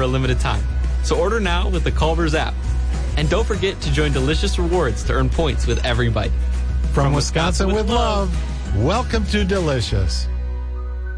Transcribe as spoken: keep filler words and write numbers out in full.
a limited time. So order now with the Culver's app. And don't forget to join Delicious Rewards to earn points with every bite. From, From Wisconsin, Wisconsin with love, love, welcome to Delicious.